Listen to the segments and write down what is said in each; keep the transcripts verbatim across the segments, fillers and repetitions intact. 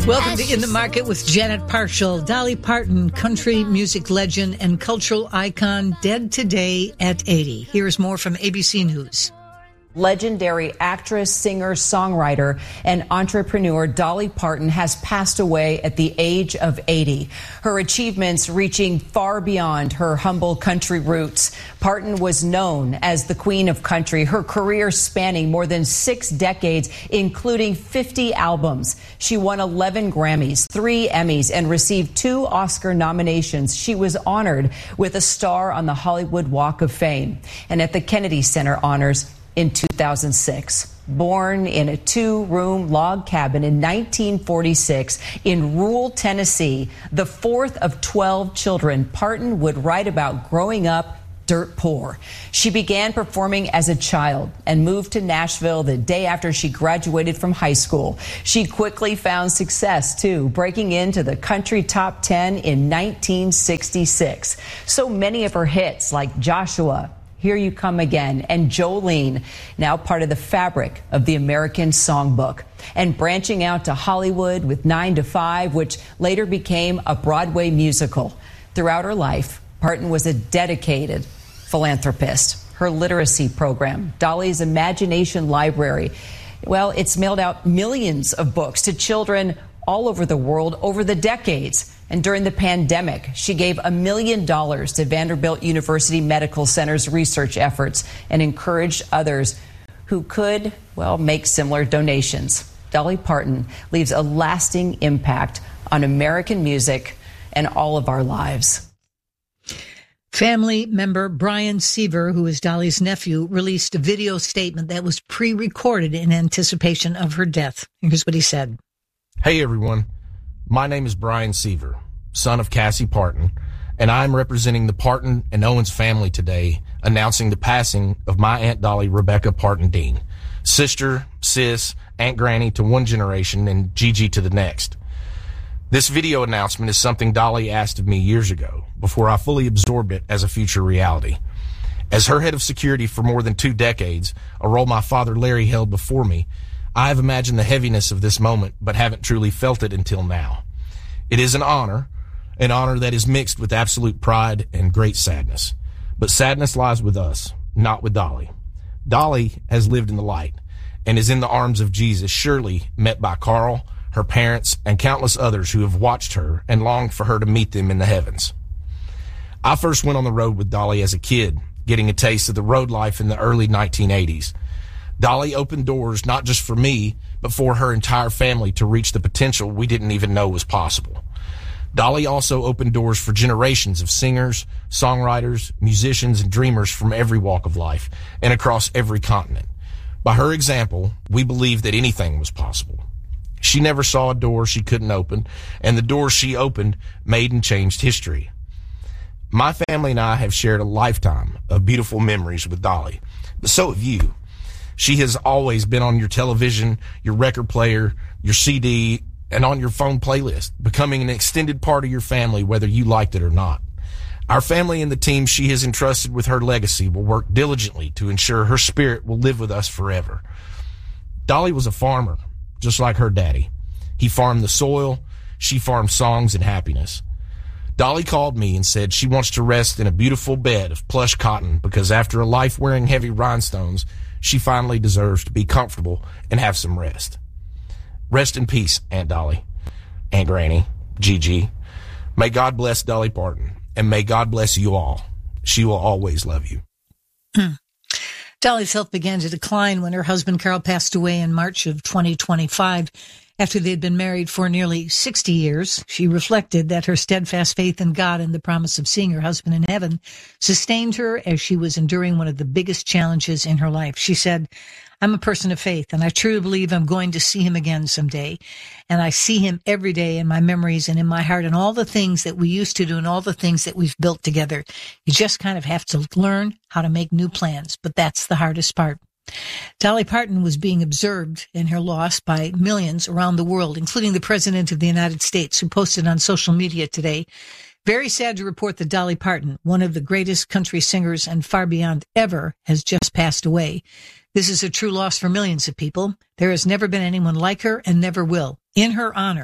Welcome to In the Market with Janet Parshall. Dolly Parton, country music legend and cultural icon, dead today at eighty. Here's more from A B C News. Legendary actress, singer, songwriter, and entrepreneur Dolly Parton has passed away at the age of eighty. Her achievements reaching far beyond her humble country roots. Parton was known as the Queen of Country, her career spanning more than six decades, including fifty albums. She won eleven Grammys, three Emmys, and received two Oscar nominations. She was honored with a star on the Hollywood Walk of Fame and at the Kennedy Center honors in two thousand six. Born in a two-room log cabin in nineteen forty-six in rural Tennessee, the fourth of twelve children, Parton would write about growing up dirt poor. She began performing as a child and moved to Nashville the day after she graduated from high school. She quickly found success, too, breaking into the country top ten in nineteen sixty-six. So many of her hits, like Joshua, Here You Come Again, and Jolene, now part of the fabric of the American songbook. And branching out to Hollywood with nine to five, which later became a Broadway musical. Throughout her life, Parton was a dedicated philanthropist. Her literacy program, Dolly's Imagination Library, well, it's mailed out millions of books to children all over the world over the decades. And during the pandemic, she gave a million dollars to Vanderbilt University Medical Center's research efforts and encouraged others who could, well, make similar donations. Dolly Parton leaves a lasting impact on American music and all of our lives. Family member Brian Seaver, who is Dolly's nephew, released a video statement that was pre-recorded in anticipation of her death. Here's what he said. Hey, everyone. My name is Brian Seaver, son of Cassie Parton, and I'm representing the Parton and Owens family today, announcing the passing of my Aunt Dolly Rebecca Parton Dean, sister, sis, Aunt Granny to one generation, and Gigi to the next. This video announcement is something Dolly asked of me years ago, before I fully absorbed it as a future reality. As her head of security for more than two decades, a role my father Larry held before me, I have imagined the heaviness of this moment, but haven't truly felt it until now. It is an honor, an honor that is mixed with absolute pride and great sadness. But sadness lies with us, not with Dolly. Dolly has lived in the light and is in the arms of Jesus, surely met by Carl, her parents, and countless others who have watched her and longed for her to meet them in the heavens. I first went on the road with Dolly as a kid, getting a taste of the road life in the early nineteen eighties. Dolly opened doors not just for me, but for her entire family to reach the potential we didn't even know was possible. Dolly also opened doors for generations of singers, songwriters, musicians, and dreamers from every walk of life and across every continent. By her example, we believed that anything was possible. She never saw a door she couldn't open, and the doors she opened made and changed history. My family and I have shared a lifetime of beautiful memories with Dolly, but so have you. She has always been on your television, your record player, your C D, and on your phone playlist, becoming an extended part of your family, whether you liked it or not. Our family and the team she has entrusted with her legacy will work diligently to ensure her spirit will live with us forever. Dolly was a farmer, just like her daddy. He farmed the soil, she farmed songs and happiness. Dolly called me and said she wants to rest in a beautiful bed of plush cotton because after a life wearing heavy rhinestones, she finally deserves to be comfortable and have some rest. Rest in peace, Aunt Dolly, Aunt Granny, Gigi. May God bless Dolly Parton, and may God bless you all. She will always love you. Dolly's health began to decline when her husband Carl passed away in March of twenty twenty-five. After they had been married for nearly sixty years, she reflected that her steadfast faith in God and the promise of seeing her husband in heaven sustained her as she was enduring one of the biggest challenges in her life. She said, I'm a person of faith, and I truly believe I'm going to see him again someday. And I see him every day in my memories and in my heart and all the things that we used to do and all the things that we've built together. You just kind of have to learn how to make new plans, but that's the hardest part. Dolly Parton was being observed in her loss by millions around the world, including the President of the United States, who posted on social media today, very sad to report that Dolly Parton, one of the greatest country singers and far beyond ever, has just passed away. This is a true loss for millions of people. There has never been anyone like her and never will. In her honor,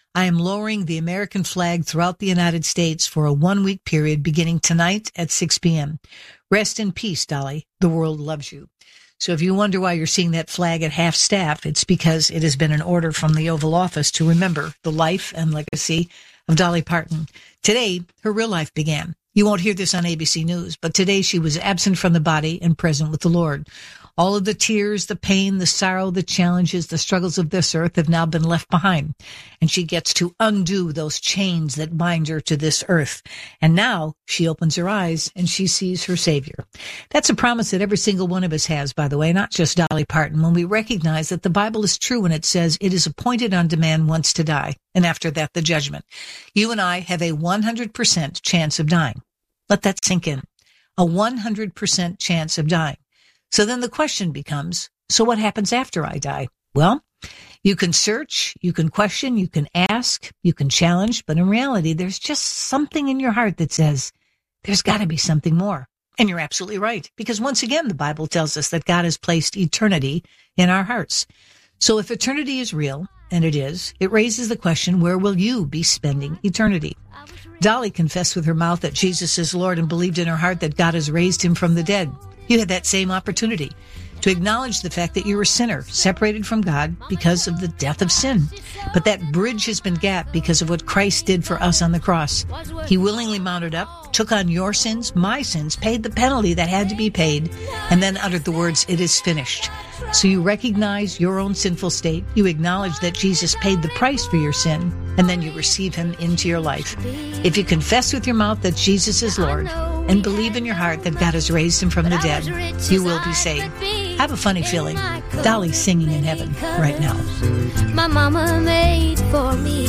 I am lowering the American flag throughout the United States for a one-week period beginning tonight at six p.m. Rest in peace, Dolly. The world loves you. So if you wonder why you're seeing that flag at half staff, it's because it has been an order from the Oval Office to remember the life and legacy of Dolly Parton. Today, her real life began. You won't hear this on A B C News, but today she was absent from the body and present with the Lord. All of the tears, the pain, the sorrow, the challenges, the struggles of this earth have now been left behind. And she gets to undo those chains that bind her to this earth. And now she opens her eyes and she sees her Savior. That's a promise that every single one of us has, by the way, not just Dolly Parton, when we recognize that the Bible is true when it says it is appointed unto man once to die, and after that the judgment. You and I have a one hundred percent chance of dying. Let that sink in. A one hundred percent chance of dying. So then the question becomes, so what happens after I die? Well, you can search, you can question, you can ask, you can challenge, but in reality, there's just something in your heart that says, there's got to be something more. And you're absolutely right, because once again, the Bible tells us that God has placed eternity in our hearts. So if eternity is real, and it is, it raises the question, where will you be spending eternity? Dolly confessed with her mouth that Jesus is Lord and believed in her heart that God has raised him from the dead. You had that same opportunity to acknowledge the fact that you're a sinner, separated from God because of the death of sin. But that bridge has been gapped because of what Christ did for us on the cross. He willingly mounted up, took on your sins, my sins, paid the penalty that had to be paid, and then uttered the words, "It is finished." So you recognize your own sinful state, you acknowledge that Jesus paid the price for your sin, and then you receive him into your life. If you confess with your mouth that Jesus is Lord and believe in your heart that God has raised him from the dead, you will be saved. I have a funny feeling Dolly's singing in heaven right now. My mama made for me,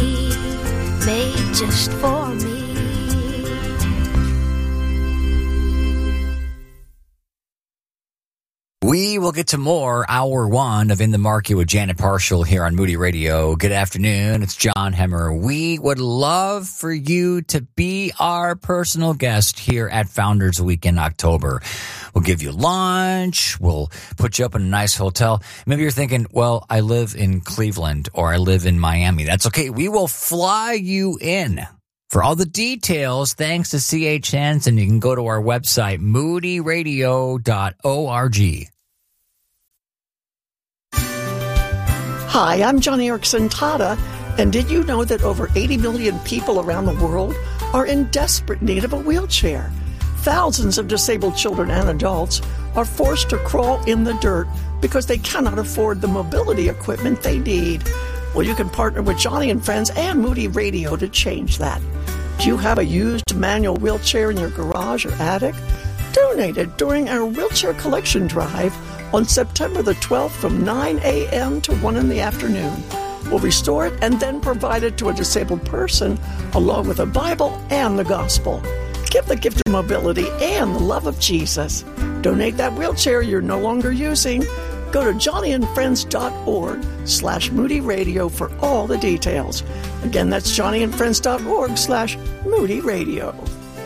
made just for me. We will get to more hour one of In the Market with Janet Parshall here on Moody Radio. Good afternoon. It's John Hemmer. We would love for you to be our personal guest here at Founders Week in October. We'll give you lunch. We'll put you up in a nice hotel. Maybe you're thinking, well, I live in Cleveland or I live in Miami. That's okay. We will fly you in. For all the details, thanks to C H Hansen, you can go to our website, moody radio dot org. Hi, I'm Johnny Erickson Tada, and did you know that over eighty million people around the world are in desperate need of a wheelchair? Thousands of disabled children and adults are forced to crawl in the dirt because they cannot afford the mobility equipment they need. Well, you can partner with Johnny and Friends and Moody Radio to change that. Do you have a used manual wheelchair in your garage or attic? Donate it during our wheelchair collection drive on September the twelfth from nine a.m. to one in the afternoon. We'll restore it and then provide it to a disabled person along with a Bible and the gospel. Give the gift of mobility and the love of Jesus. Donate that wheelchair you're no longer using. Go to johnnyandfriends.org slash Moody Radio for all the details. Again, that's johnnyandfriends.org slash Moody Radio.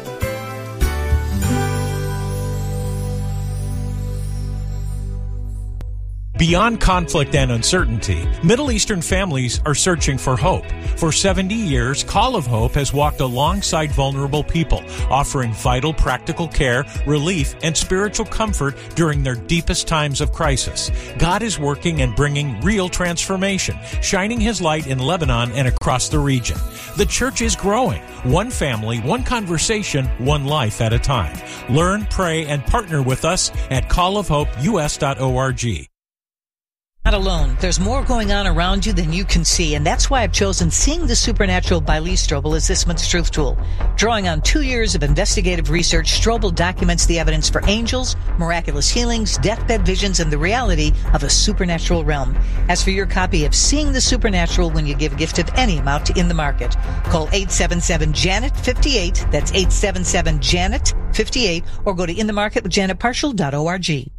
Beyond conflict and uncertainty, Middle Eastern families are searching for hope. For seventy years, Call of Hope has walked alongside vulnerable people, offering vital practical care, relief, and spiritual comfort during their deepest times of crisis. God is working and bringing real transformation, shining His light in Lebanon and across the region. The church is growing, one family, one conversation, one life at a time. Learn, pray, and partner with us at call of hope u s dot org. Not alone. There's more going on around you than you can see, and that's why I've chosen Seeing the Supernatural by Lee Strobel as this month's Truth Tool. Drawing on two years of investigative research, Strobel documents the evidence for angels, miraculous healings, deathbed visions, and the reality of a supernatural realm. As for your copy of Seeing the Supernatural when you give a gift of any amount to In the Market, call eight seven seven Janet fifty-eight, that's eight seven seven Janet fifty-eight, or go to in the market with janet parshall dot org.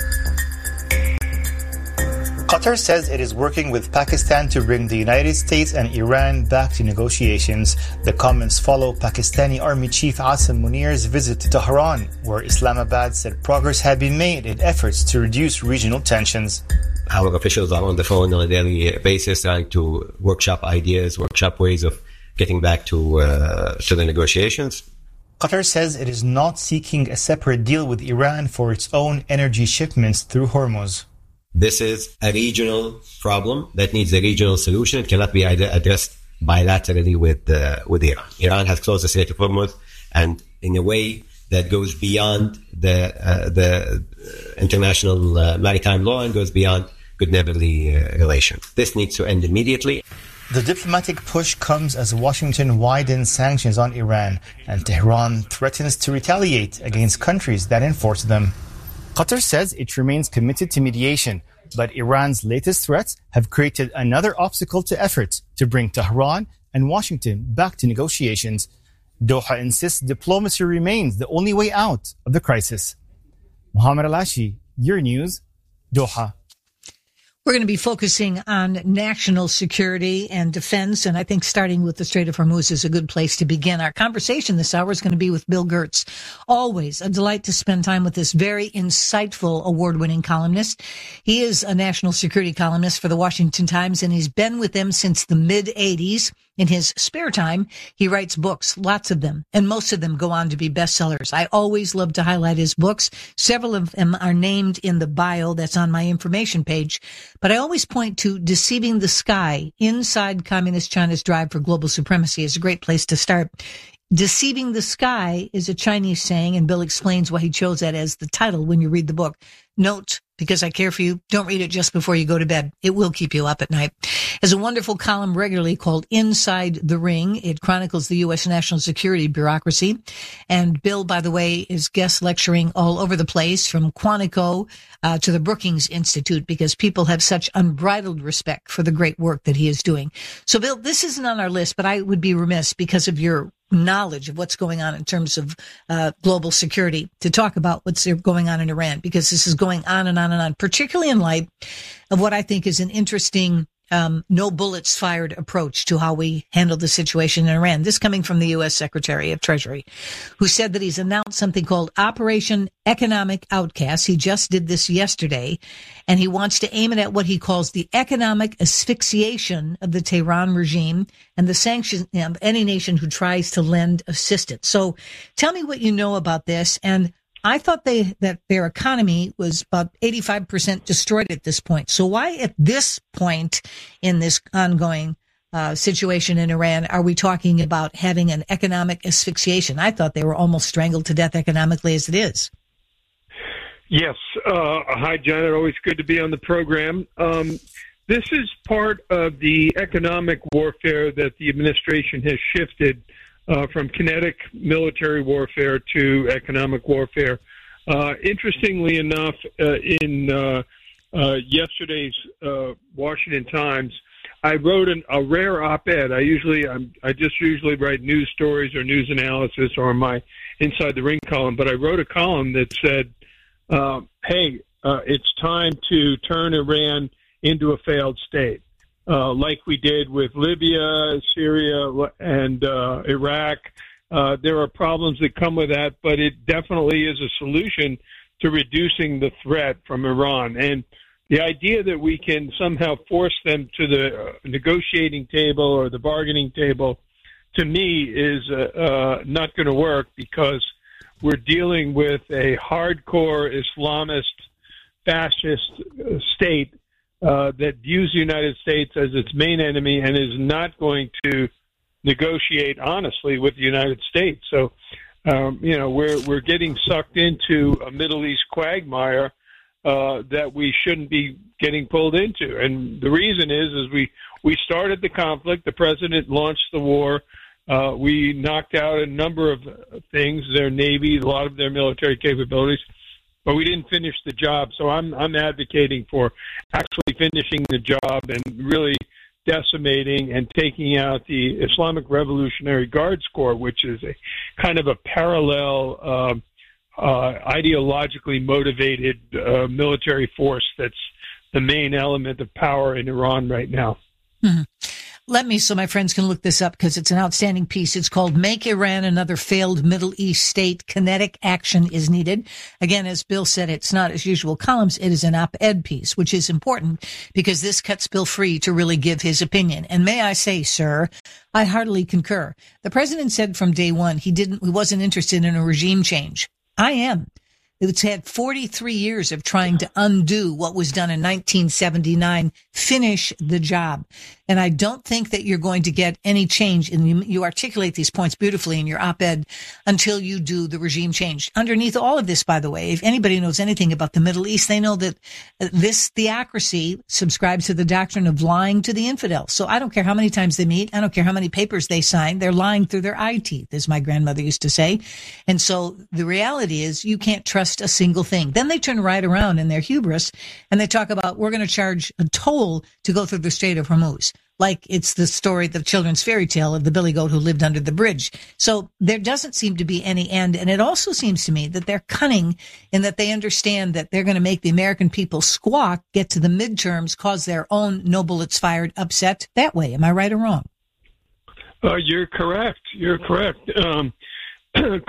Qatar says it is working with Pakistan to bring the United States and Iran back to negotiations. The comments follow Pakistani Army Chief Asim Munir's visit to Tehran, where Islamabad said progress had been made in efforts to reduce regional tensions. our officials are on the phone on a daily basis trying to workshop ideas, workshop ways of getting back to uh, to the negotiations. Qatar says it is not seeking a separate deal with Iran for its own energy shipments through Hormuz. This is a regional problem that needs a regional solution. It cannot be addressed bilaterally with uh, with Iran. Iran has closed the Strait of Hormuz, and in a way that goes beyond the uh, the international uh, maritime law and goes beyond good neighborly uh, relations. This needs to end immediately. The diplomatic push comes as Washington widens sanctions on Iran, and Tehran threatens to retaliate against countries that enforce them. Qatar says it remains committed to mediation, but Iran's latest threats have created another obstacle to efforts to bring Tehran and Washington back to negotiations. Doha insists diplomacy remains the only way out of the crisis. Mohammed Alashi, Euronews, Doha. We're going to be focusing on national security and defense, and I think starting with the Strait of Hormuz is a good place to begin. Our conversation this hour is going to be with Bill Gertz. Always a delight to spend time with this very insightful award-winning columnist. He is a national security columnist for the Washington Times, and he's been with them since the mid-eighties. In his spare time, he writes books, lots of them, and most of them go on to be bestsellers. I always love to highlight his books. Several of them are named in the bio that's on my information page, but I always point to Deceiving the Sky, Inside Communist China's Drive for Global Supremacy is a great place to start. Deceiving the Sky is a Chinese saying, and Bill explains why he chose that as the title when you read the book. Note, because I care for you, don't read it just before you go to bed. It will keep you up at night. Has a wonderful column regularly called Inside the Ring. It chronicles the U S national security bureaucracy. And Bill, by the way, is guest lecturing all over the place, from Quantico uh, to the Brookings Institute, because people have such unbridled respect for the great work that he is doing. So, Bill, this isn't on our list, but I would be remiss, because of your knowledge of what's going on in terms of uh, global security, to talk about what's going on in Iran, because this is going on and on and on, particularly in light of what I think is an interesting um, no bullets fired approach to how we handle the situation in Iran. This coming from the U S Secretary of Treasury, who said that he's announced something called Operation Economic Outcast. He just did this yesterday, and he wants to aim it at what he calls the economic asphyxiation of the Tehran regime and the sanction of any nation who tries to lend assistance. So tell me what you know about this. And I thought they that their economy was about eighty-five percent destroyed at this point. So why at this point in this ongoing uh, situation in Iran are we talking about having an economic asphyxiation? I thought they were almost strangled to death economically as it is. Yes. Uh, hi, John. It's always good to be on the program. Um, this is part of the economic warfare that the administration has shifted Uh, from kinetic military warfare to economic warfare. Uh, interestingly enough, uh, in uh, uh, yesterday's uh, Washington Times, I wrote an, a rare op-ed. I usually, I'm, I just usually write news stories or news analysis or my Inside the Ring column, but I wrote a column that said, uh, hey, uh, it's time to turn Iran into a failed state. Uh, like we did with Libya, Syria, and uh, Iraq. Uh, there are problems that come with that, but it definitely is a solution to reducing the threat from Iran. And the idea that we can somehow force them to the negotiating table or the bargaining table, to me, is uh, uh, not going to work, because we're dealing with a hardcore Islamist fascist state Uh, that views the United States as its main enemy and is not going to negotiate honestly with the United States. So, um, you know, we're we're getting sucked into a Middle East quagmire uh, that we shouldn't be getting pulled into. And the reason is, is we we started the conflict. The president launched the war. Uh, we knocked out a number of things, their Navy, a lot of their military capabilities. But we didn't finish the job, so I'm I'm advocating for actually finishing the job and really decimating and taking out the Islamic Revolutionary Guards Corps, which is a kind of a parallel, uh, uh, ideologically motivated uh, military force that's the main element of power in Iran right now. Mm-hmm. let me, so my friends can look this up because it's an outstanding piece. It's called Make Iran Another Failed Middle East State. Kinetic Action is Needed. Again, as Bill said, it's not as usual columns. It is an op-ed piece, which is important because this cuts Bill free to really give his opinion. And may I say, sir, I heartily concur. The president said from day one he didn't, he wasn't interested in a regime change. I am. It's had forty-three years of trying to undo what was done in nineteen seventy-nine, finish the job. And I don't think that you're going to get any change. And you, you articulate these points beautifully in your op-ed until you do the regime change. Underneath all of this, by the way, if anybody knows anything about the Middle East, they know that this theocracy subscribes to the doctrine of lying to the infidel. So I don't care how many times they meet. I don't care how many papers they sign. They're lying through their eye teeth, as my grandmother used to say. And so the reality is you can't trust a single thing. Then they turn right around in their hubris and they talk about, we're going to charge a toll to go through the Strait of Hormuz. Like it's the story, the children's fairy tale of the billy goat who lived under the bridge. So there doesn't seem to be any end. And it also seems to me that they're cunning in that they understand that they're going to make the American people squawk, get to the midterms, cause their own no bullets fired upset that way. Am I right or wrong? Uh, you're correct. You're correct. Um,